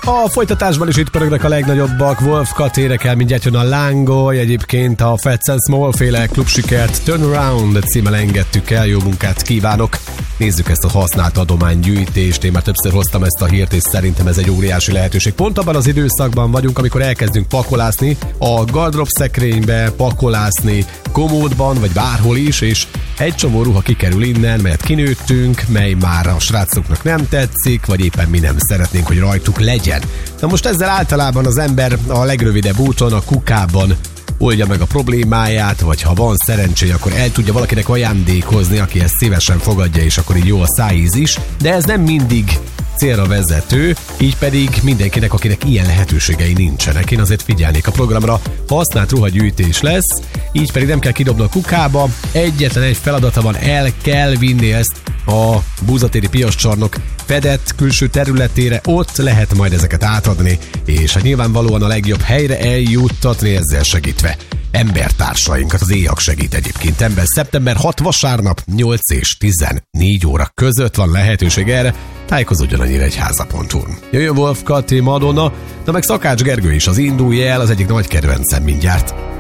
A folytatásban is itt pörögnek a legnagyobbak. Wolf Cut énekel, mindjárt jön a lángolj. Egyébként a Fats and Small féle klubsikert Turnaround címmel engedtük el. Jó munkát kívánok! Nézzük ezt a használt adománygyűjtést. Én már többször hoztam ezt a hírt, és szerintem ez egy óriási lehetőség. Pont abban az időszakban vagyunk, amikor elkezdünk pakolászni a gardrób szekrénybe, pakolászni komódban, vagy bárhol is, és egy csomó ruha kikerül innen, melyet kinőttünk, mely már a srácoknak nem tetszik, vagy éppen mi nem szeretnénk, hogy rajtuk legyen. Na most ezzel általában az ember a legrövidebb úton, a kukában oldja meg a problémáját, vagy ha van szerencséje, akkor el tudja valakinek ajándékozni, aki ezt szívesen fogadja, és akkor így jó a szájíz is, de ez nem mindig célra vezető, így pedig mindenkinek, akinek ilyen lehetőségei nincsenek. Én azért figyelnék a programra, használt ruhagyűjtés lesz, így pedig nem kell kidobni a kukába, egyetlen egy feladata van, el kell vinni ezt a Búzatéri piaccsarnok fedett külső területére, ott lehet majd ezeket átadni, és hát nyilvánvalóan a legjobb helyre eljuttatni, ezzel segítve embertársainkat. Az éjjak segít egyébként. Szeptember 6 vasárnap 8 és 14 óra között van lehetőség erre. Tájékozódjon a Nyíregyháza.hu-n. Jöjjön Wolf Cut, Madonna, de meg Szakács Gergő is, az Indulj el, az egyik nagy kedvencem mindjárt.